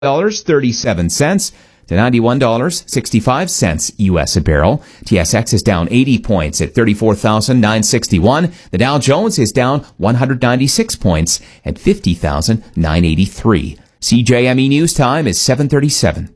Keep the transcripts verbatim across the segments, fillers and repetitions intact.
dollars and thirty-seven cents to ninety-one dollars and sixty-five cents U S a barrel. T S X is down eighty points at thirty-four thousand nine hundred sixty-one. The Dow Jones is down one hundred ninety-six points at fifty thousand nine hundred eighty-three. C J M E News Time is seven thirty-seven.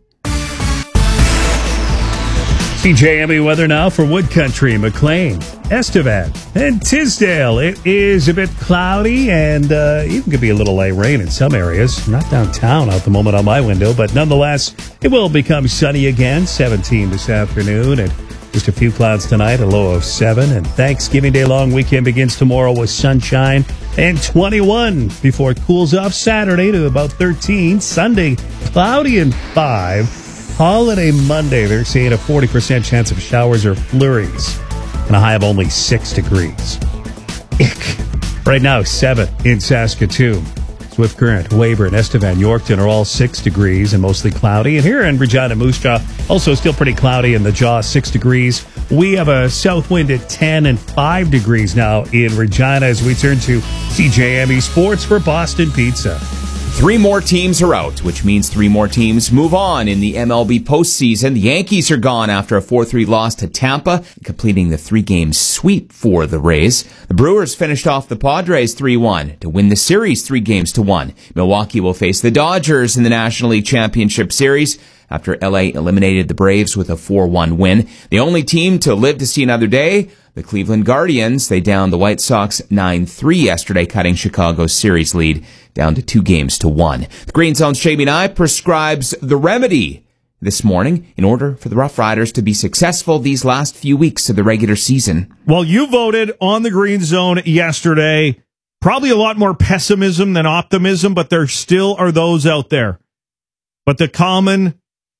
C J M E weather now for Wood Country, McLean, Estevan, and Tisdale. It is a bit cloudy and uh, even could be a little light rain in some areas. Not downtown at the moment on my window, but nonetheless, it will become sunny again. seventeen this afternoon and just a few clouds tonight, a low of seven. And Thanksgiving Day long weekend begins tomorrow with sunshine and twenty-one before it cools off Saturday to about thirteen. Sunday, cloudy and five. Holiday Monday, they're seeing a forty percent chance of showers or flurries and a high of only six degrees. Ick. Right now, seven in Saskatoon. Swift Current, Weyburn, Estevan, Yorkton are all six degrees and mostly cloudy. And here in Regina, Moose Jaw, also still pretty cloudy in the Jaw, six degrees. We have a south wind at ten and five degrees now in Regina as we turn to C J M E Sports for Boston Pizza. Three more teams are out, which means three more teams move on in the M L B postseason. The Yankees are gone after a four three loss to Tampa, completing the three-game sweep for the Rays. The Brewers finished off the Padres three one to win the series three games to one. Milwaukee will face the Dodgers in the National League Championship Series after L A eliminated the Braves with a four one win. The only team to live to see another day, the Cleveland Guardians. They downed the White Sox nine three yesterday, cutting Chicago's series lead down to two games to one. The Green Zone's Shamie Nye prescribes the remedy this morning in order for the Rough Riders to be successful these last few weeks of the regular season. Well, you voted on the Green Zone yesterday. Probably a lot more pessimism than optimism, but there still are those out there. But the common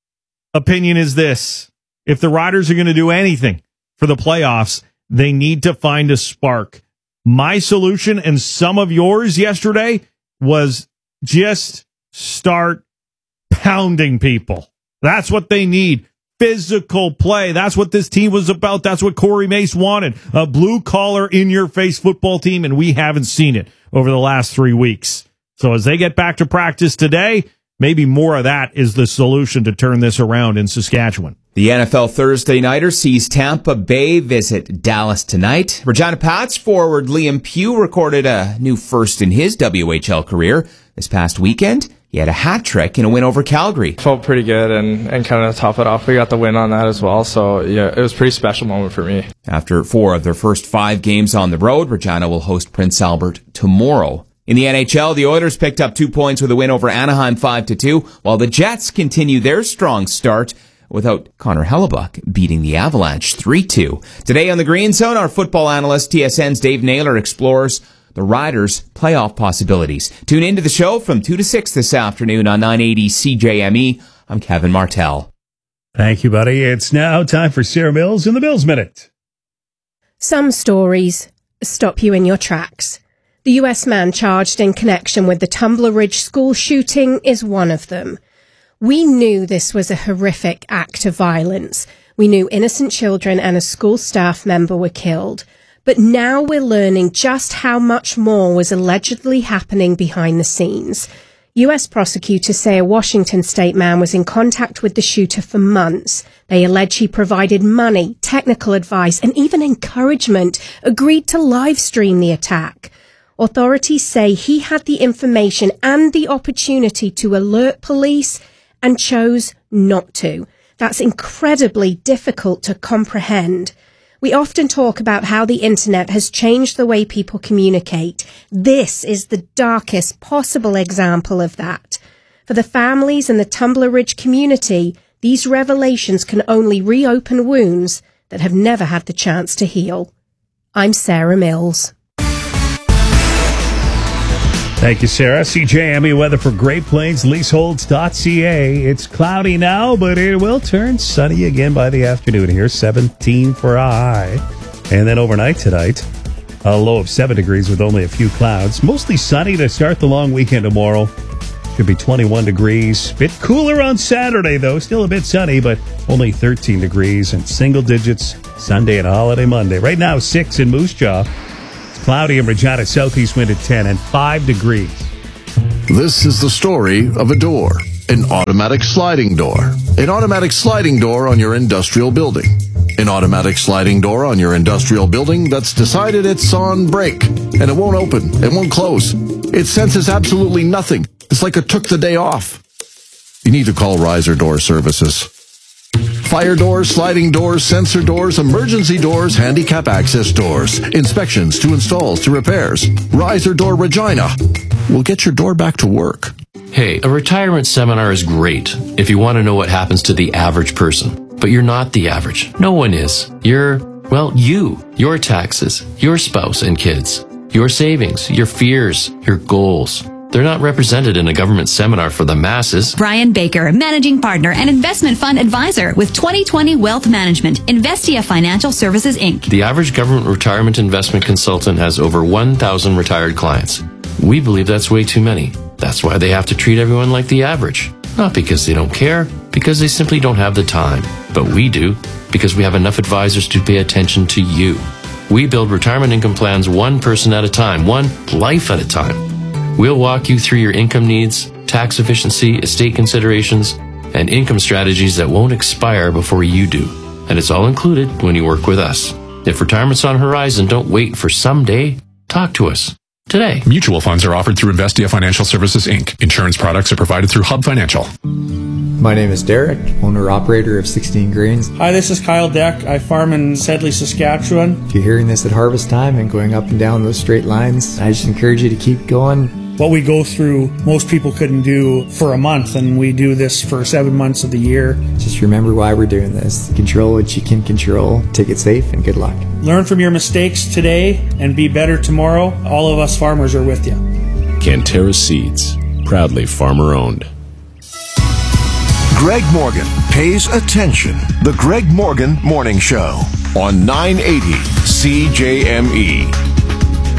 opinion is this: if the Riders are going to do anything for the playoffs, they need to find a spark. My solution and some of yours yesterday was just start pounding people. That's what they need. Physical play. That's what this team was about. That's what Corey Mace wanted. A blue-collar, in-your-face football team, and we haven't seen it over the last three weeks. So as they get back to practice today, maybe more of that is the solution to turn this around in Saskatchewan. The N F L Thursday Nighter sees Tampa Bay visit Dallas tonight. Regina Pats forward Liam Pugh recorded a new first in his W H L career this past weekend. He had a hat trick in a win over Calgary. Felt pretty good, and, and kind of to top it off, we got the win on that as well. So, yeah, it was a pretty special moment for me. After four of their first five games on the road, Regina will host Prince Albert tomorrow. In the N H L, the Oilers picked up two points with a win over Anaheim five to two, while the Jets continue their strong start without Connor Hellebuck beating the Avalanche three two. Today on the Green Zone, our football analyst T S N's Dave Naylor explores the Riders' playoff possibilities. Tune into the show from two to six this afternoon on nine eighty C J M E. I'm Kevin Martell. Thank you, buddy. It's now time for Sarah Mills in the Mills Minute. Some stories stop you in your tracks. The U S man charged in connection with the Tumbler Ridge school shooting is one of them. We knew this was a horrific act of violence. We knew innocent children and a school staff member were killed. But now we're learning just how much more was allegedly happening behind the scenes. U S prosecutors say a Washington state man was in contact with the shooter for months. They allege he provided money, technical advice, and even encouragement, agreed to live stream the attack. Authorities say he had the information and the opportunity to alert police and chose not to. That's incredibly difficult to comprehend. We often talk about how the internet has changed the way people communicate. This is the darkest possible example of that. For the families and the Tumbler Ridge community, these revelations can only reopen wounds that have never had the chance to heal. I'm Sarah Mills. Thank you, Sarah. C J M E weather for Great Plains Leaseholds dot c a. It's cloudy now, but it will turn sunny again by the afternoon here. seventeen for a high. And then overnight tonight, a low of seven degrees with only a few clouds. Mostly sunny to start the long weekend tomorrow. Should be twenty-one degrees. Bit cooler on Saturday, though. Still a bit sunny, but only thirteen degrees and single digits Sunday and holiday Monday. Right now, six in Moose Jaw. Cloudy in Regina, southeast wind at ten and five degrees. This is the story of a door. An automatic sliding door. An automatic sliding door on your industrial building. An automatic sliding door on your industrial building that's decided it's on break and it won't open, it won't close. It senses absolutely nothing. It's like it took the day off. You need to call Riser Door Services. Fire doors, sliding doors, sensor doors, emergency doors, handicap access doors, inspections to installs to repairs. Riser Door Regina will get your door back to work. Hey, a retirement seminar is great if you want to know what happens to the average person. But you're not the average. No one is. You're, well, you. Your taxes, your spouse and kids, your savings, your fears, your goals. They're not represented in a government seminar for the masses. Brian Baker, Managing Partner and Investment Fund Advisor with twenty twenty Wealth Management, Investia Financial Services, Incorporated. The average government retirement investment consultant has over one thousand retired clients. We believe that's way too many. That's why they have to treat everyone like the average. Not because they don't care, because they simply don't have the time. But we do, because we have enough advisors to pay attention to you. We build retirement income plans one person at a time, one life at a time. We'll walk you through your income needs, tax efficiency, estate considerations, and income strategies that won't expire before you do. And it's all included when you work with us. If retirement's on the horizon, don't wait for someday. Talk to us today. Mutual funds are offered through Investia Financial Services, Incorporated. Insurance products are provided through Hub Financial. My name is Derek, owner-operator of sixteen Grains. Hi, this is Kyle Deck. I farm in Sedley, Saskatchewan. If you're hearing this at harvest time and going up and down those straight lines, I just encourage you to keep going. What we go through, most people couldn't do for a month, and we do this for seven months of the year. Just remember why we're doing this. Control what you can control. Take it safe, and good luck. Learn from your mistakes today and be better tomorrow. All of us farmers are with you. Canterra Seeds, proudly farmer-owned. Greg Morgan pays attention. The Greg Morgan Morning Show on nine eighty C J M E.